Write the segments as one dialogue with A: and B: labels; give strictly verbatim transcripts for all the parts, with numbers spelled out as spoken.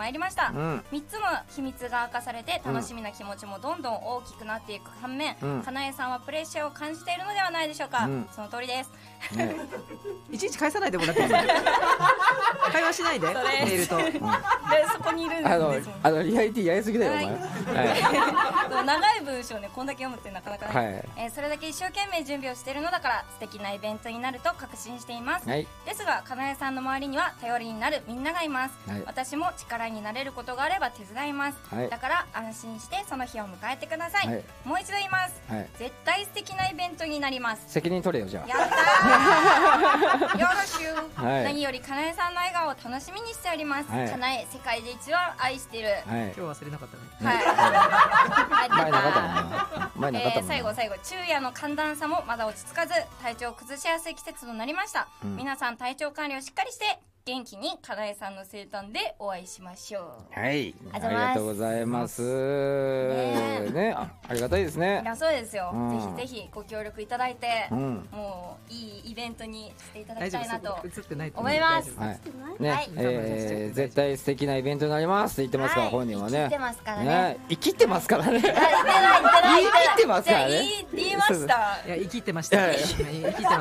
A: まいりました、
B: うん、
A: みっつの秘密が明かされて楽しみな気持ちもどんどん大きくなっていく反面、うん、かなえさんはプレッシャーを感じているのではないでしょうか、うん、その通りです、
C: ね、いちいち返さないでもらっていい会話しないでメールと、うん、
A: でそこにいるんですもん。
B: あのリアリティやりすぎだよ、はい、お前、
A: はい、長い文章ねこんだけ読むってなかなかね、はい、えー、それだけ一生懸命準備をしているのだから素敵なイベントになると確信しています、はい、ですがかなえさんの周りには頼りになるみんながいます、はい、私も力になれることがあれば手伝います、はい、だから安心してその日を迎えてください、はい、もう一度言います、はい、絶対素敵なイベントになります。
B: 責任取れよじゃあ。
A: やったーよろしゅう、はい、何よりかなえさんの笑顔を楽しみにしております、はい、かなえ世界で一番愛してる、
C: はい、今日忘れなかったね、
A: はい、
B: 前なかったもんな前なかったもんな、
A: えー、最後最後昼夜の寒暖差もまだ落ち着かず体調を崩しやすい季節となりました、うん、皆さん体調管理をしっかりして元気にかなえさんの生誕でお会いしましょう。
B: はい、ありがとうございます。ね, ね あ, ありがたいですね。
A: いやそうですよ、うん、ぜひぜひご協力いただいて、うん、もういいイベントにしていただきたいなと思います。
B: はいね、はい、えー、絶対素敵なイベントになりますって言ってますから、はい、本人はね
A: 生きてますからね。
B: 生きてますからね。
A: 言ってない言ってない
B: 言ってますからね。
A: 言いました。
C: いや生きてました。生きてました。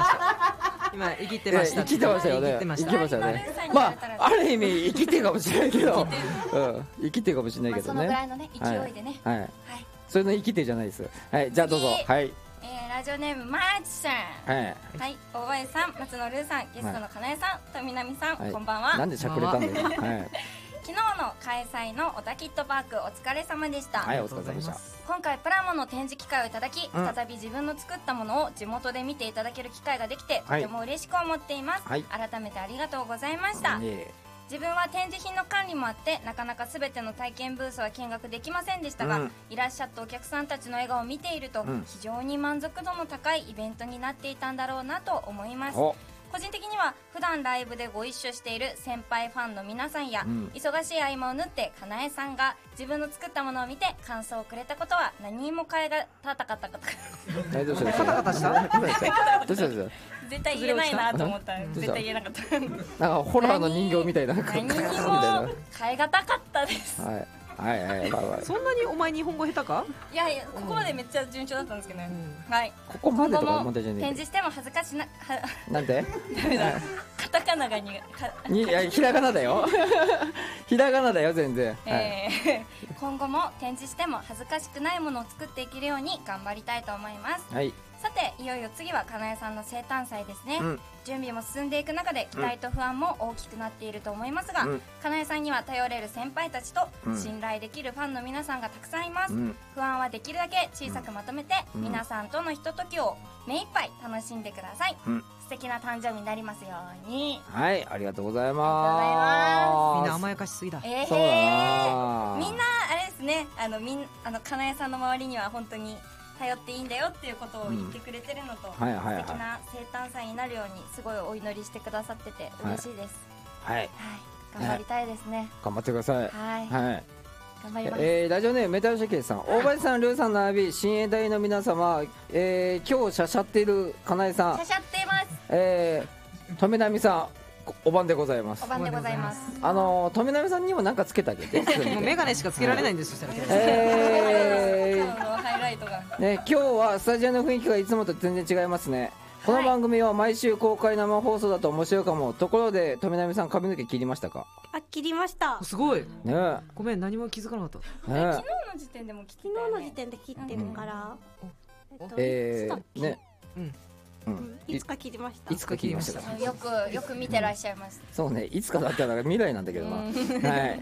C: 今生きてました。
B: 生きてましたよね。生きてましたよね。まあある意味生きてかもしれないけど、うん、生きてかもしれないけどね。
A: まあ、そのぐらいのね勢いでね。
B: はい。はい。それの生きてじゃないです。はい。じゃあどうぞ。はい。
A: えー、ラジオネームマーチさん。はい。はい。大林さん、松野ルーさん、ゲストのかなえさん、富南さん、こんばんは。
B: なんでしゃくれたんですか。はい。
A: 昨日の開催のオタキットパークお疲れ様でした。
B: はい、お疲れ様でした。
A: 今回プラモの展示機会をいただき、うん、再び自分の作ったものを地元で見ていただける機会ができて、はい、とても嬉しく思っています、はい、改めてありがとうございました、はい、自分は展示品の管理もあってなかなか全ての体験ブースは見学できませんでしたが、うん、いらっしゃったお客さんたちの笑顔を見ていると、うん、非常に満足度の高いイベントになっていたんだろうなと思います。個人的には普段ライブでご一緒している先輩ファンの皆さんや、うん、忙しい合間を縫ってかなえさんが自分の作ったものを見て感想をくれたことは何も変えがたたかったか
B: たどうしたどうしたどうした
A: 絶対言えないなと思ったら絶対言えなかったなん
B: かホラーの人形みたいな
A: 何にも変えがたかったです、
B: はいはいはい、まあまあ、
C: そんなにお前日本語下手か？
A: いやいや、ここまでめっちゃ順調だったんですけどね、うん、はい。
B: ここまでとか問題じゃねえ。
A: 展示しても恥ずかしな
B: なんで？
A: ダメだ。カタカナがに
B: にいやひらがなだよ。ひらがなだよ全然。
A: えーはい、今後も展示しても恥ずかしくないものを作っていけるように頑張りたいと思います。はい。さていよいよ次はかなえさんの生誕祭ですね、うん、準備も進んでいく中で期待と不安も大きくなっていると思いますが、うん、かなえさんには頼れる先輩たちと信頼できるファンの皆さんがたくさんいます、うん、不安はできるだけ小さくまとめて、うん、皆さんとのひとときを目いっぱい楽しんでください、うん、素敵な誕生日になりますように。
B: はい、ありがとうございます。
C: みんな甘やかしすぎだ、
A: えー、そうだな。みんなあれですね、あのみんあのかなえさんの周りには本当に頼っていいんだよっていうことを言ってくれてるのと、うん、はいはいはい、素敵な生誕祭になるようにすごいお祈りしてくださってて嬉しいです。はい、はいはい、頑張りたいですね。
B: 頑張ってください。はい、はい、
A: 頑張ります。
B: えー、ラジオネームメタルシャケイさん、大林さん、ルーさんの並び、親衛隊の皆様、えー、今日しゃしゃっているかなえさん、
A: しゃしゃっています。
B: えー、富波さん、お晩でございます。
A: お晩でございます。
B: あの富波さんにも何かつけてあげて。
C: もうメガネしかつけられないんですよ。
B: え
A: ー、ハイライトが。
B: ね、今日はスタジオの雰囲気がいつもと全然違いますね。この番組は毎週公開生放送だと面白いかも。ところで富波さん髪の毛切りましたか？
D: あ、切りました。
C: すごい。
B: ね。
C: ごめん何も気づかなかった。
A: ね、昨日の時点でも切ってたよね。
D: 昨日の時点で切ってるから。
B: えー、ね。うん。
D: うん、いつか切りました。
B: いつか切りました。
A: よくよく見てらっしゃいます。
B: そうね、いつかだったら未来なんだけどな。はい、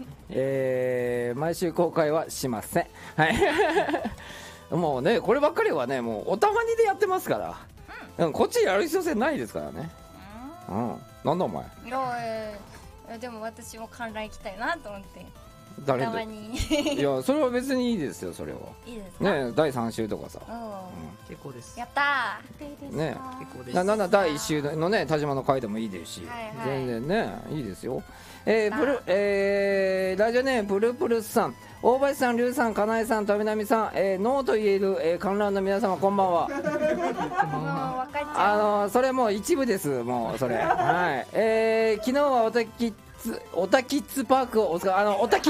B: えー、毎週公開はしません。はい。もうね、こればっかりはね、もうおたまにでやってますから。うん、こっちやる必要性ないですからね。うん、なんだお前。
A: いや、えー、でも私も観覧行きたいなと思って。
B: 誰でいや、それは別にいいですよ、それは。
A: いいですか
B: ね、だいさん週とかさ、うん、
C: 結構です。
A: やった
D: ー
B: ね、結構です。な、なんだだいいっ週のね、田島の回でもいいですし、はいはい、全然ね、いいですよ。えー、プル、えー、ラジオネームプルプルスさん、大林さん、龍さん、かなえさん、富波さん、えー、ノーと言える、えー、観覧の皆様、こんばんは。あのそれもう一部です、もうそれ。はい。えー、昨日はおたきつおたキッズパークをおあのおたき